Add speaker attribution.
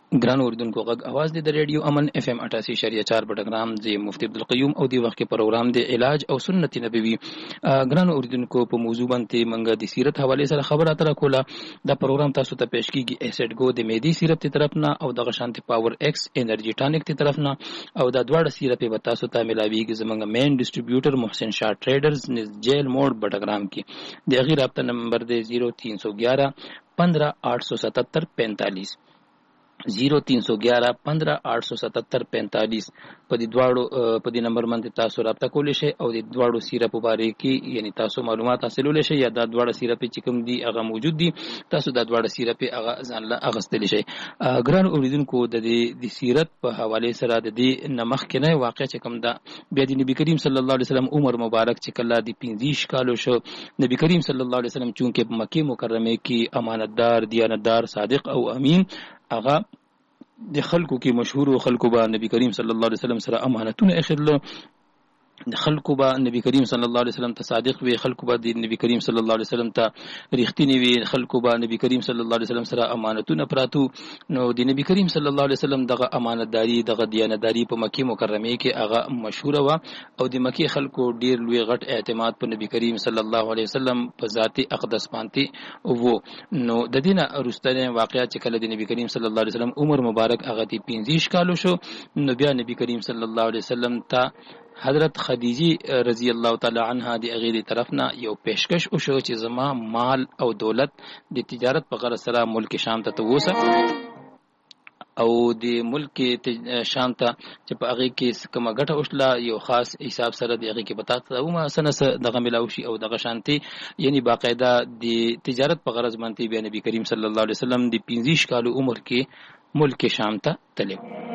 Speaker 1: ګران اوردونکو غږ आवाज د ریډیو امن اف ام 88.4 پروګرام دی مفتی عبدالقیوم او دی وخت کې پروګرام دی علاج او سنت نبوي. ګران اوردونکو په موضوع باندې منګه د سیرت حواله سره خبره اتره کوله. دا پروګرام تاسو ته پېښ کیږي اسید ګو د میدی سیرپ تی طرف نه او د غشانتي پاور ایکس انرژي ټانیک تی طرف نه او دا دواړه سیرپ به تاسو ته ملاويږي زمونږ مین ډیسټریبیوټر محسن شاه ټریډرز نس جیل موډ بټګرام کې. د غیر رابطه نمبر دی 0311 15 877 45 0311 15 877 45 په دې دواړو په دې نمبر باندې تاسو رابطه کولی شئ او د دواړو سیرپ مبارک کې یعنی تاسو معلومات حاصلولی شئ یا دا دواړه سیرپ چې کوم دي هغه موجود دي تاسو دا دواړه سیرپ هغه ځان له اغستلی شئ. ګران اوریدونکو د دې سیرت په حواله سره د دې نمخ کې نه واقع چې کوم دا بیا د نبی کریم صلی الله علیه وسلم عمر مبارک چې کله د 15 کالو شو نبی کریم صلی الله علیه وسلم چونکه په مکه مکرمه کې امانتدار دیانتدار صادق او امین هغه د خلکو کې مشهور خلکو به نبی کریم صلی الله علیه وسلم سره امانتونه اخیدل د خلکو به نبی کریم صلی الله علیه وسلم ته صادق وي خلکو به د نبی کریم صلی الله علیه وسلم ته رښتینی وي خلکو به نبی کریم صلی الله علیه وسلم سره امانتونه پراتو. نو د نبی کریم صلی الله علیه وسلم دغه امانتداري دغه دیانتداري په مکه مکرمه کې هغه مشهور و او د مکه خلکو ډیر لوی غټ اعتماد په نبی کریم صلی الله علیه وسلم په ذاتی اقدس باندې وو. نو د دینه ارستنه واقعیت چې کله د نبی کریم صلی الله علیه وسلم عمر مبارک هغه 15 کالو شو نو بیا نبی کریم صلی الله علیه وسلم ته حضرت خدیجه رضی الله تعالی عنها د غیر طرفنا یو پیشکش او شو چې زما مال او دولت د تجارت په غرض سره ملک شام ته ووسه او د ملک شام ته چې په هغه کې کومه ګټه وشله یو خاص حساب سره د هغه کې پتا ته ومه سنس دغه ملاوشي او دغه شانتي یعنی باقاعده د تجارت په غرض باندې بیا نبی کریم صلی الله علیه وسلم د 15 کالو عمر کې ملک شام ته تلو.